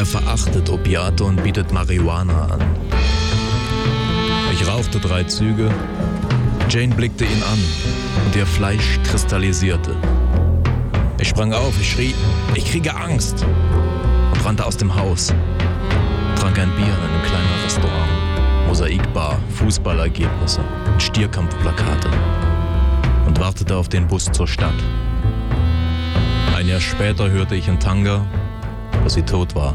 verachtet Opiate und bietet Marihuana an. Ich rauchte 3 Züge. Jane blickte ihn an und ihr Fleisch kristallisierte. Ich sprang auf, ich schrie, ich kriege Angst und rannte aus dem Haus. Trank ein Bier in einem kleinen Restaurant. Mosaikbar, Fußballergebnisse, Stierkampfplakate und wartete auf den Bus zur Stadt. Ein Jahr später hörte ich in Tanga, dass sie tot war.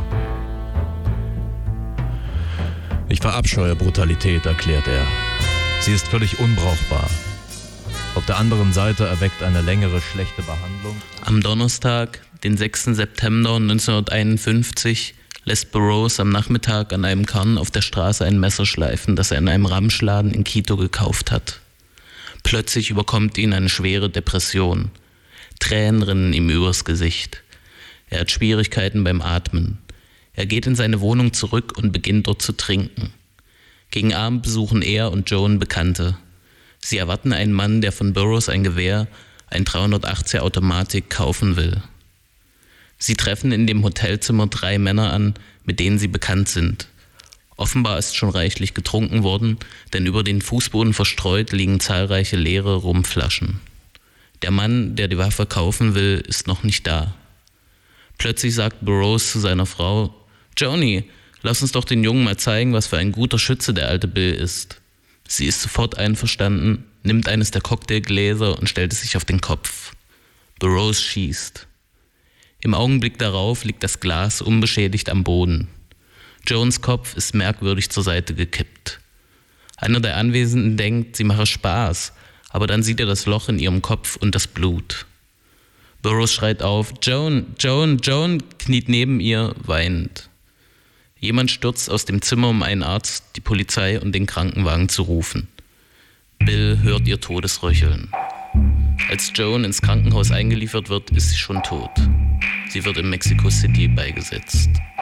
Ich verabscheue Brutalität, erklärt er. Sie ist völlig unbrauchbar. Auf der anderen Seite erweckt eine längere schlechte Behandlung. Am Donnerstag, den 6. September 1951, lässt Burroughs am Nachmittag an einem Karren auf der Straße ein Messer schleifen, das er in einem Ramschladen in Quito gekauft hat. Plötzlich überkommt ihn eine schwere Depression. Tränen rinnen ihm übers Gesicht. Er hat Schwierigkeiten beim Atmen. Er geht in seine Wohnung zurück und beginnt dort zu trinken. Gegen Abend besuchen er und Joan Bekannte. Sie erwarten einen Mann, der von Burroughs ein Gewehr, ein 380er Automatik, kaufen will. Sie treffen in dem Hotelzimmer 3 Männer an, mit denen sie bekannt sind. Offenbar ist schon reichlich getrunken worden, denn über den Fußboden verstreut liegen zahlreiche leere Rumflaschen. Der Mann, der die Waffe kaufen will, ist noch nicht da. Plötzlich sagt Burroughs zu seiner Frau: »Joni, lass uns doch den Jungen mal zeigen, was für ein guter Schütze der alte Bill ist.« Sie ist sofort einverstanden, nimmt eines der Cocktailgläser und stellt es sich auf den Kopf. Burroughs schießt. Im Augenblick darauf liegt das Glas unbeschädigt am Boden. Joans Kopf ist merkwürdig zur Seite gekippt. Einer der Anwesenden denkt, sie mache Spaß, aber dann sieht er das Loch in ihrem Kopf und das Blut. Burroughs schreit auf: »Joan, Joan, Joan«, kniet neben ihr, weinend. Jemand stürzt aus dem Zimmer, um einen Arzt, die Polizei und den Krankenwagen zu rufen. Bill hört ihr Todesröcheln. Als Joan ins Krankenhaus eingeliefert wird, ist sie schon tot. Sie wird in Mexico City beigesetzt.